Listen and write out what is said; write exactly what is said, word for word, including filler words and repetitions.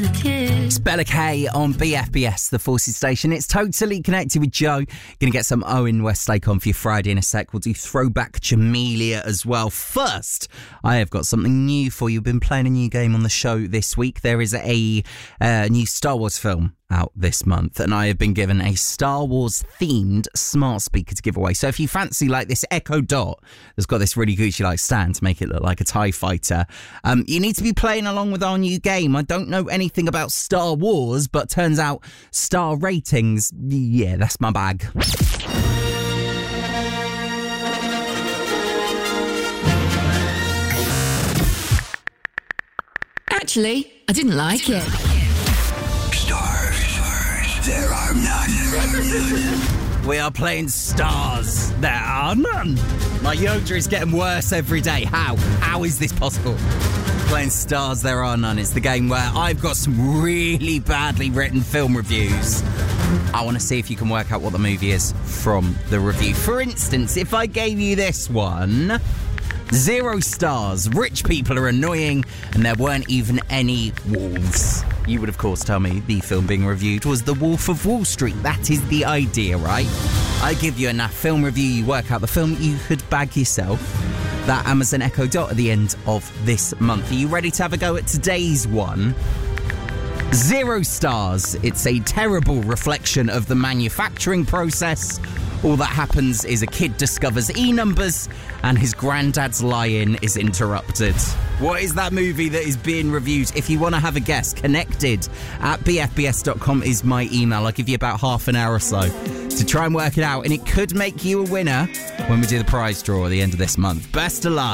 It's Bella K on B F B S, the Forces station. It's Totally Connected with Joe. Gonna get some Owen Westlake on for your Friday in a sec. We'll do Throwback Jamelia as well. First, I have got something new for you. We've been playing a new game on the show this week. There is a uh, new Star Wars film out this month, and I have been given a Star Wars themed smart speaker to give away. So if you fancy like this Echo Dot that's got this really Gucci like stand to make it look like a TIE fighter, um, you need to be playing along with our new game. I don't know anything about Star Wars, but turns out star ratings, yeah, that's my bag. Actually, I didn't like it. There are none. We are playing stars. There are none. My Yoda is getting worse every day. How? How is this possible? Playing stars, there are none. It's the game where I've got some really badly written film reviews. I want to see if you can work out what the movie is from the review. For instance, if I gave you this one... Zero stars. Rich people are annoying, and there weren't even any wolves. You would, of course, tell me the film being reviewed was The Wolf of Wall Street. That is the idea, right? I give you enough film review, you work out the film, you could bag yourself that Amazon Echo Dot at the end of this month. Are you ready to have a go at today's one? Zero stars. It's a terrible reflection of the manufacturing process. All that happens is a kid discovers E-numbers and his granddad's lie-in is interrupted. What is that movie that is being reviewed? If you want to have a guess, connected at b f b s dot com is my email. I'll give you about half an hour or so to try and work it out, and it could make you a winner when we do the prize draw at the end of this month. Best of luck.